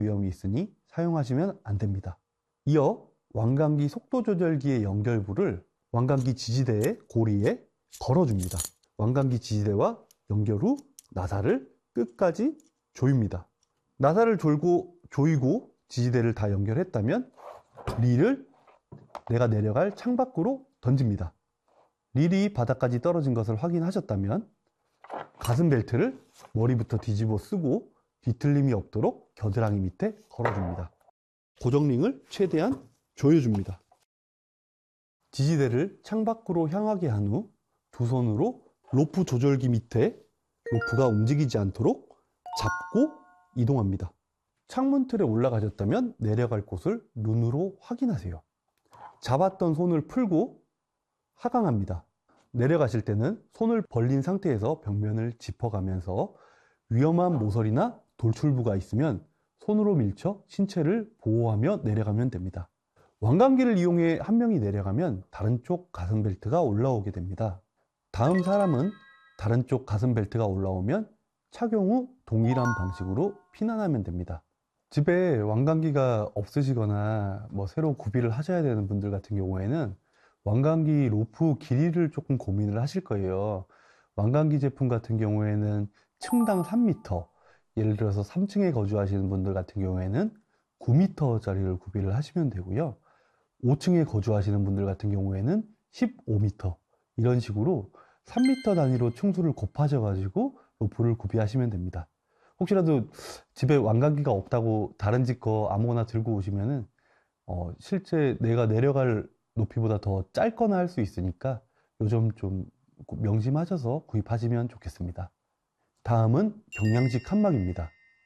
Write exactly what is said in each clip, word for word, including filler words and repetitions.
위험이 있으니 사용하시면 안 됩니다. 이어 왕관기 속도 조절기의 연결부를 왕관기 지지대의 고리에 걸어줍니다. 왕관기 지지대와 연결 후 나사를 끝까지 조입니다. 나사를 졸고, 조이고 지지대를 다 연결했다면 릴을 내가 내려갈 창밖으로 던집니다. 릴이 바닥까지 떨어진 것을 확인하셨다면 가슴 벨트를 머리부터 뒤집어 쓰고 뒤틀림이 없도록 겨드랑이 밑에 걸어줍니다. 고정링을 최대한 조여줍니다. 지지대를 창밖으로 향하게 한 후 두 손으로 로프 조절기 밑에 로프가 움직이지 않도록 잡고 이동합니다. 창문 틀에 올라가셨다면 내려갈 곳을 눈으로 확인하세요. 잡았던 손을 풀고 하강합니다. 내려가실 때는 손을 벌린 상태에서 벽면을 짚어가면서 위험한 모서리나 돌출부가 있으면 손으로 밀쳐 신체를 보호하며 내려가면 됩니다. 왕관기를 이용해 한 명이 내려가면 다른 쪽 가슴 벨트가 올라오게 됩니다. 다음 사람은 다른 쪽 가슴 벨트가 올라오면 착용 후 동일한 방식으로 피난하면 됩니다. 집에 왕관기가 없으시거나 뭐 새로 구비를 하셔야 되는 분들 같은 경우에는 왕관기 로프 길이를 조금 고민을 하실 거예요. 왕관기 제품 같은 경우에는 층당 삼 미터, 예를 들어서 삼 층에 거주하시는 분들 같은 경우에는 구 미터짜리를 구비를 하시면 되고요. 오 층에 거주하시는 분들 같은 경우에는 십오 미터, 이런 식으로 삼 미터 단위로 층수를 곱하셔 가지고 로프를 구비하시면 됩니다. 혹시라도 집에 왕관기가 없다고 다른 집 거 아무거나 들고 오시면은 어, 실제 내가 내려갈 높이보다 더 짧거나 할 수 있으니까 요점 좀 명심하셔서 구입하시면 좋겠습니다. 다음은 경량식 칸막입니다.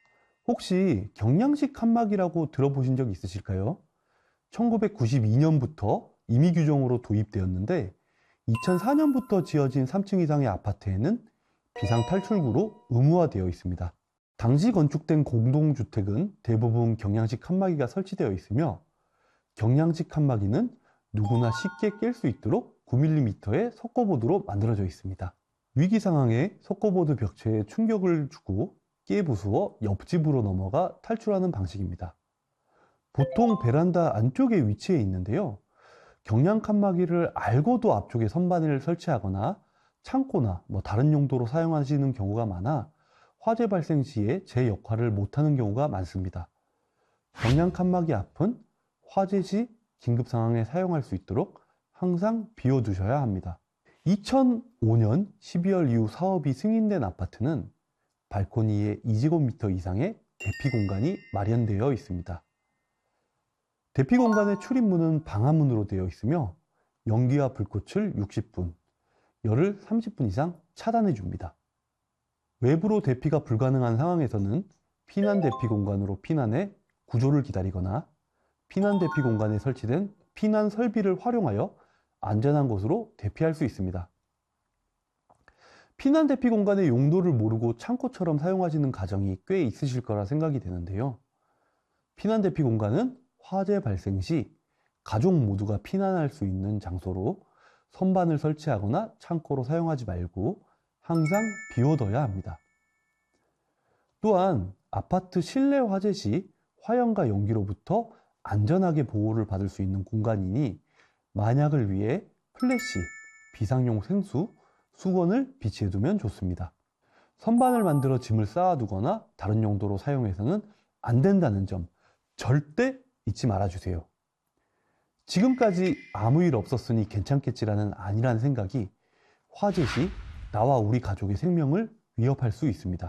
혹시 경량식 칸막이라고 들어보신 적 있으실까요? 천구백구십이 년부터 임의 규정으로 도입되었는데 이천사 년부터 지어진 삼 층 이상의 아파트에는 비상탈출구로 의무화되어 있습니다. 당시 건축된 공동주택은 대부분 경량식 칸막이가 설치되어 있으며 경량식 칸막이는 누구나 쉽게 깰 수 있도록 구 밀리미터의 석고보드로 만들어져 있습니다. 위기 상황에 석고보드 벽체에 충격을 주고 깨부수어 옆집으로 넘어가 탈출하는 방식입니다. 보통 베란다 안쪽에 위치해 있는데요. 경량 칸막이를 알고도 앞쪽에 선반을 설치하거나 창고나 뭐 다른 용도로 사용하시는 경우가 많아 화재 발생 시에 제 역할을 못하는 경우가 많습니다. 경량 칸막이 앞은 화재 시 긴급 상황에 사용할 수 있도록 항상 비워두셔야 합니다. 이천오 년 십이월 이후 사업이 승인된 아파트는 발코니에 이 제곱미터 이상의 대피 공간이 마련되어 있습니다. 대피 공간의 출입문은 방화문으로 되어 있으며 연기와 불꽃을 육십 분, 열을 삼십 분 이상 차단해 줍니다. 외부로 대피가 불가능한 상황에서는 피난 대피 공간으로 피난해 구조를 기다리거나 피난 대피 공간에 설치된 피난 설비를 활용하여 안전한 곳으로 대피할 수 있습니다. 피난 대피 공간의 용도를 모르고 창고처럼 사용하시는 가정이 꽤 있으실 거라 생각이 되는데요. 피난 대피 공간은 화재 발생 시 가족 모두가 피난할 수 있는 장소로 선반을 설치하거나 창고로 사용하지 말고 항상 비워둬야 합니다. 또한 아파트 실내 화재 시 화염과 연기로부터 안전하게 보호를 받을 수 있는 공간이니 만약을 위해 플래시, 비상용 생수, 수건을 비치해두면 좋습니다. 선반을 만들어 짐을 쌓아두거나 다른 용도로 사용해서는 안 된다는 점 절대 잊지 말아주세요. 지금까지 아무 일 없었으니 괜찮겠지라는 안일한 생각이 화재 시 나와 우리 가족의 생명을 위협할 수 있습니다.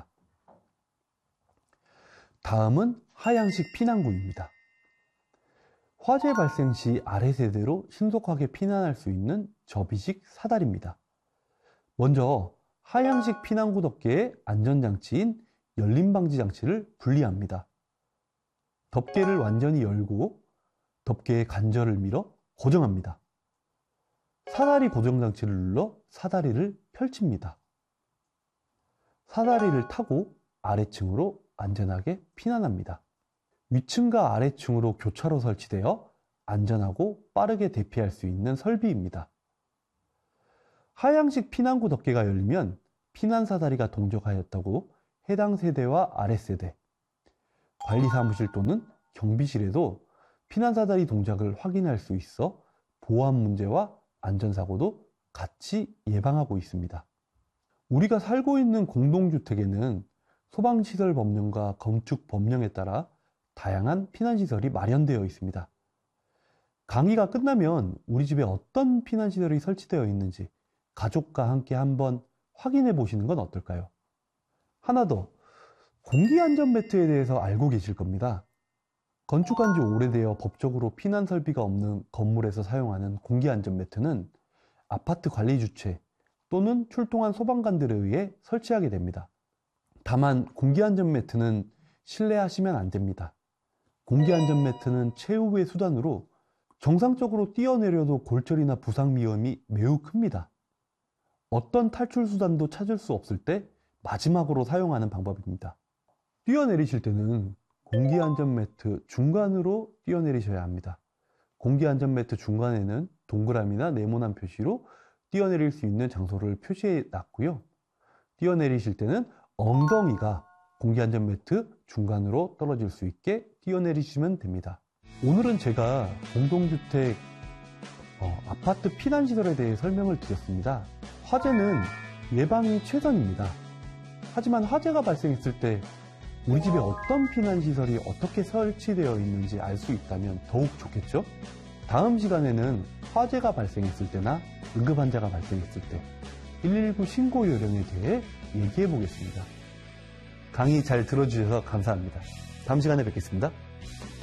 다음은 하향식 피난구입니다. 화재 발생 시 아래 세대로 신속하게 피난할 수 있는 접이식 사다리입니다. 먼저 하향식 피난구 덮개의 안전장치인 열림방지 장치를 분리합니다. 덮개를 완전히 열고 덮개의 간절을 밀어 고정합니다. 사다리 고정장치를 눌러 사다리를 펼칩니다. 사다리를 타고 아래층으로 안전하게 피난합니다. 위층과 아래층으로 교차로 설치되어 안전하고 빠르게 대피할 수 있는 설비입니다. 하향식 피난구 덮개가 열리면 피난 사다리가 동적하였다고 해당 세대와 아랫세대, 관리사무실 또는 경비실에도 피난사다리 동작을 확인할 수 있어 보안 문제와 안전사고도 같이 예방하고 있습니다. 우리가 살고 있는 공동주택에는 소방시설 법령과 건축 법령에 따라 다양한 피난시설이 마련되어 있습니다. 강의가 끝나면 우리 집에 어떤 피난시설이 설치되어 있는지 가족과 함께 한번 확인해 보시는 건 어떨까요? 하나 더, 공기안전매트에 대해서 알고 계실 겁니다. 건축한 지 오래되어 법적으로 피난 설비가 없는 건물에서 사용하는 공기안전매트는 아파트 관리 주체 또는 출동한 소방관들에 의해 설치하게 됩니다. 다만 공기안전매트는 실내하시면 안 됩니다. 공기안전매트는 최후의 수단으로 정상적으로 뛰어내려도 골절이나 부상 위험이 매우 큽니다. 어떤 탈출 수단도 찾을 수 없을 때 마지막으로 사용하는 방법입니다. 뛰어내리실 때는 공기안전매트 중간으로 뛰어내리셔야 합니다. 공기안전매트 중간에는 동그라미나 네모난 표시로 뛰어내릴 수 있는 장소를 표시해 놨고요. 뛰어내리실 때는 엉덩이가 공기안전매트 중간으로 떨어질 수 있게 뛰어내리시면 됩니다. 오늘은 제가 공동주택 어, 아파트 피난시설에 대해 설명을 드렸습니다. 화재는 예방이 최선입니다. 하지만 화재가 발생했을 때 우리 집에 어떤 피난시설이 어떻게 설치되어 있는지 알 수 있다면 더욱 좋겠죠? 다음 시간에는 화재가 발생했을 때나 응급환자가 발생했을 때 일일구 신고 요령에 대해 얘기해 보겠습니다. 강의 잘 들어주셔서 감사합니다. 다음 시간에 뵙겠습니다.